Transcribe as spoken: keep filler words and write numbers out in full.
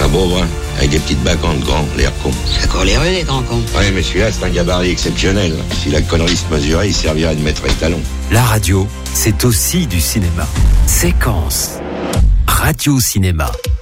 Un beau brun, avec des petites bacantes grands, l'air con. C'est coléreux, les grands cons. Ouais, mais celui-là, c'est un gabarit exceptionnel. Si la connerie se mesurait, il servirait de maître étalon. La radio, c'est aussi du cinéma. Séquence. Radio Cinéma.